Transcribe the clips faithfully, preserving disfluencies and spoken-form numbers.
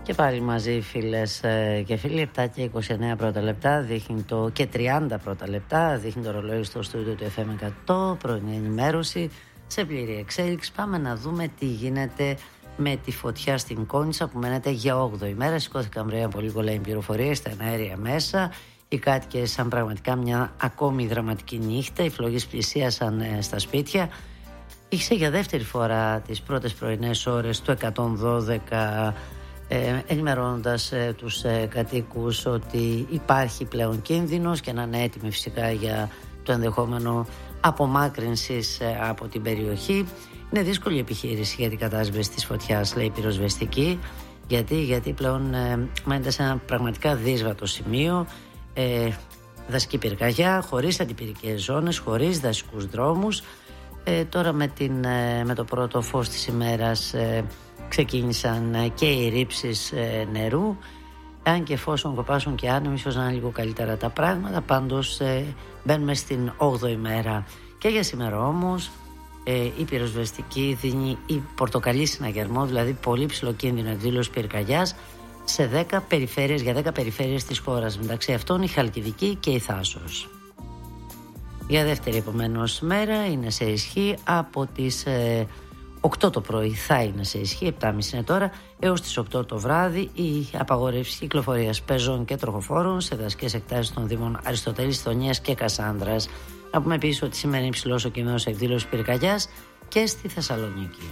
Και πάλι μαζί φίλες και φίλοι, επτά και είκοσι εννέα πρώτα λεπτά δείχνει το, και τριάντα πρώτα λεπτά δείχνει το ρολόι στο στούντιο του εφ εμ εκατό, πρωινή ενημέρωση σε πλήρη εξέλιξη. Πάμε να δούμε τι γίνεται με τη φωτιά στην Κόνιτσα που μένεται για όγδοη μέρα. Σηκώθηκαν βρέα πολύ κολλάει πληροφορίες στα αέρια μέσα. Οι κάτοικες σαν πραγματικά μια ακόμη δραματική νύχτα. Οι φλόγες πλησίασαν στα σπίτια. Είχε για δεύτερη φορά τις πρώτες πρωινές ώρες του εκατόν δώδεκα ε, ενημερώνοντας ε, τους ε, κατοίκους ότι υπάρχει πλέον κίνδυνος και να είναι έτοιμοι φυσικά για το ενδεχόμενο απομάκρυνσης ε, από την περιοχή. Είναι δύσκολη επιχείρηση για την κατάσβεση της φωτιάς, λέει η πυροσβεστική. Γιατί, γιατί πλέον ε, μένετε σε ένα πραγματικά δύσβατο σημείο. Ε, δασική πυρκαγιά, χωρίς αντιπυρικές ζώνες, χωρίς δασικούς δρόμους. Ε, τώρα με, την, ε, με το πρώτο φως της ημέρας ε, ξεκίνησαν ε, και οι ρήψεις ε, νερού. Αν και εφόσον κοπάσουν και άνεμοι, ίσως να είναι λίγο καλύτερα τα πράγματα. Πάντως ε, μπαίνουμε στην όγδοη μέρα. Και για σήμερα όμως ε, η πυροσβεστική δίνει η πορτοκαλί συναγερμό, δηλαδή πολύ ψηλό κίνδυνο εκδήλωση πυρκαγιάς σε δέκα περιφέρειες, για δέκα περιφέρειες της χώρας. Μεταξύ αυτών η Χαλκιδική και η Θάσος. Για δεύτερη επομένως μέρα είναι σε ισχύ από τις ε, οκτώ το πρωί, θα είναι σε ισχύ, επτά και μισή είναι τώρα, έως τις οκτώ το βράδυ η απαγόρευση κυκλοφορίας πεζών και τροχοφόρων σε δασικές εκτάσεις των δήμων Αριστοτέλης, Θωνίας και Κασάνδρας. Να πούμε επίσης ότι σήμερα είναι υψηλός ο κίνδυνος εκδήλωσης πυρκαγιάς και στη Θεσσαλονίκη.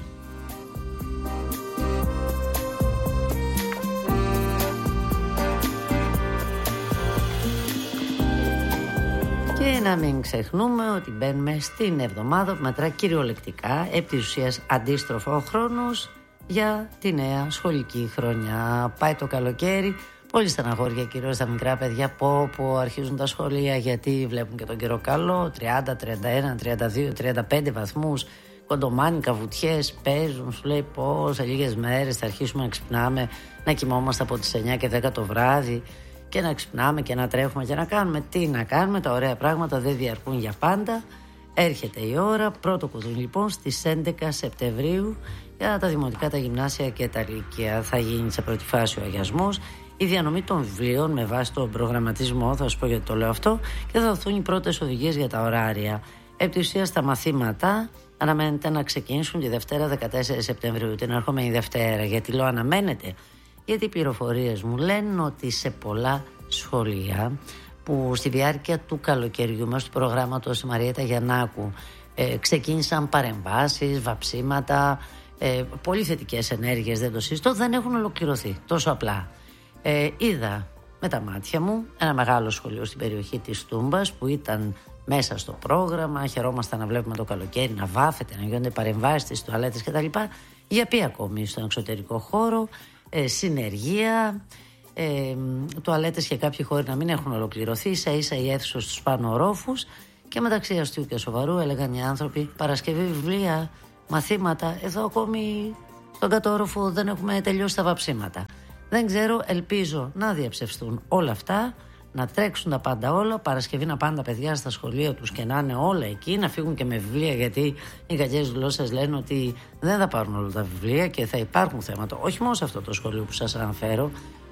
Και να μην ξεχνούμε ότι μπαίνουμε στην εβδομάδα που μετρά κυριολεκτικά επί της ουσίας αντίστροφο ο χρόνος για τη νέα σχολική χρονιά. Πάει το καλοκαίρι, πολύ στεναχώρια κυρίως τα μικρά παιδιά που, που αρχίζουν τα σχολεία γιατί βλέπουν και τον καιρό καλό, τριάντα, τριάντα ένα, τριάντα δύο, τριάντα πέντε βαθμούς, κοντομάνικα, βουτιές, παίζουν, σου λέει πως σε λίγες μέρες θα αρχίσουμε να ξυπνάμε, να κοιμόμαστε από τις εννιά και δέκα το βράδυ. Και να ξυπνάμε και να τρέχουμε και να κάνουμε τι να κάνουμε. Τα ωραία πράγματα δεν διαρκούν για πάντα. Έρχεται η ώρα, πρώτο κουδούνι λοιπόν στις έντεκα Σεπτεμβρίου για τα δημοτικά, τα γυμνάσια και τα λύκεια. Θα γίνει σε πρώτη φάση ο αγιασμός, η διανομή των βιβλίων με βάση τον προγραμματισμό, θα σας πω γιατί το λέω αυτό, και θα δοθούν οι πρώτες οδηγίες για τα ωράρια. Επί της ουσίας τα μαθήματα αναμένεται να ξεκινήσουν τη Δευτέρα δεκατέσσερις Σεπτεμβρίου, την ερχόμενη Δευτέρα. Γιατί λέω αναμένεται? Γιατί οι πληροφορίες μου λένε ότι σε πολλά σχολεία που στη διάρκεια του καλοκαιριού μέσω του προγράμματος Μαριέτα Γιαννάκου ε, ξεκίνησαν παρεμβάσεις, βαψίματα, ε, πολύ θετικές ενέργειες, δεν το συζητώ, δεν έχουν ολοκληρωθεί τόσο απλά. Ε, είδα με τα μάτια μου ένα μεγάλο σχολείο στην περιοχή της Τούμπας που ήταν μέσα στο πρόγραμμα, χαιρόμασταν να βλέπουμε το καλοκαίρι να βάφεται, να γίνονται παρεμβάσεις στις τουαλέτες κτλ. Για πει ακόμη στον εξωτερικό χώρο, Ε, συνεργεία, ε, τουαλέτες και κάποιοι χώροι να μην έχουν ολοκληρωθεί, ίσα ίσα οι αίθουσες στους πάνω ορόφους και μεταξύ αστείου και σοβαρού έλεγαν οι άνθρωποι Παρασκευή βιβλία, μαθήματα, εδώ ακόμη στον κάτω όροφο δεν έχουμε τελειώσει τα βαψίματα. Δεν ξέρω, ελπίζω να διαψευστούν όλα αυτά, να τρέξουν τα πάντα όλα, Παρασκευή να πάνε τα παιδιά στα σχολεία τους και να είναι όλα εκεί, να φύγουν και με βιβλία, γιατί οι κακές γλώσσες λένε ότι δεν θα πάρουν όλα τα βιβλία και θα υπάρχουν θέματα, όχι μόνο σε αυτό το σχολείο που σας αναφέρω,